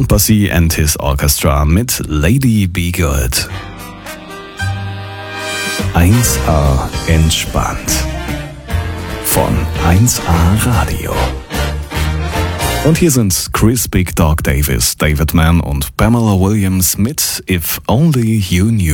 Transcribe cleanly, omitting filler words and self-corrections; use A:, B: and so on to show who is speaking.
A: Count Basie and his Orchestra mit Lady Be Good. 1A entspannt. Von 1A Radio. Und hier sind Chris Big Dog Davis, David Mann und Pamela Williams mit If Only You Knew.